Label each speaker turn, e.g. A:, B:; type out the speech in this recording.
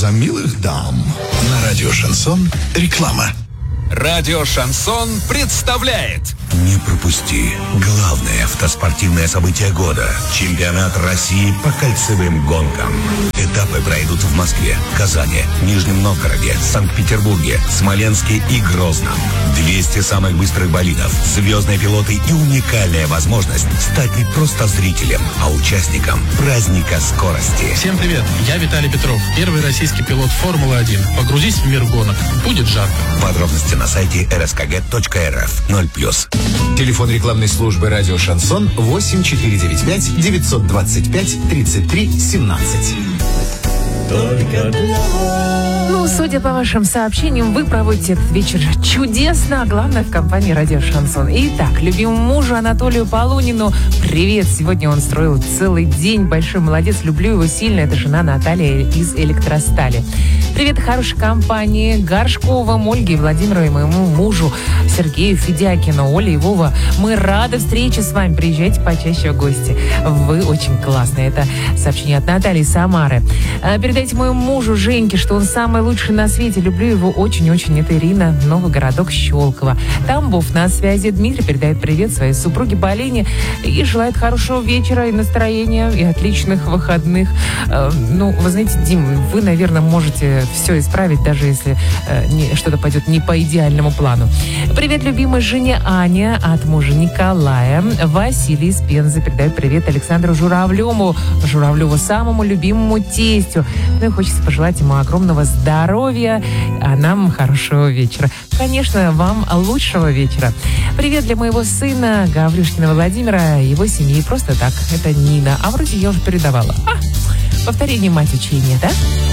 A: за милых дам.
B: На радио «Шансон» реклама.
C: Радио «Шансон» представляет.
B: Не пропусти главное автоспортивное событие года. Чемпионат России по кольцевым гонкам. Этапы пройдут в Москве, Казани, Нижнем Новгороде, Санкт-Петербурге, Смоленске и Грозном. 200 самых быстрых болидов, звездные пилоты и уникальная возможность стать не просто зрителем, а участником праздника скорости.
D: Всем привет, я Виталий Петров, первый российский пилот Формулы-1. Погрузись в мир гонок, будет жарко.
B: Подробности на сайте rskg.rf 0+.
E: Телефон рекламной службы «Радио Шансон» 8495 925 33 17.
F: Только для вас. Ну, судя по вашим сообщениям, вы проводите этот вечер чудесно, а главное в компании «Радио Шансон». Итак, любимому мужу Анатолию Полунину привет. Сегодня он строил целый день. Большой молодец, люблю его сильно. Это жена Наталья из «Электростали». Привет хорошей компании Горшковым, Ольге и Владимиру и моему мужу Сергею Федякину. Оля и Вова, мы рады встрече с вами. Приезжайте почаще в гости. Вы очень классные. Это сообщение от Натальи из Самары. Передайте моему мужу Женьке, что он самый лучший на свете. Люблю его очень-очень. Это Ирина, новый городок Щелково. Тамбов на связи. Дмитрий передает привет своей супруге Полине и желает хорошего вечера и настроения, и отличных выходных. Ну, вы знаете, Дим, вы, наверное, можете все исправить, даже если что-то пойдет не по идеальному плану. Привет, любимой жене Аня от мужа Николая. Василий из Пензы передает привет Александру Журавлеву, самому любимому тестю. Ну и хочется пожелать ему огромного здоровья, а нам хорошего вечера. Конечно, вам лучшего вечера. Привет для моего сына Гаврюшкина Владимира, его семьи. Просто так, это Нина. А вроде я уже передавала. Повторение мать учения, да?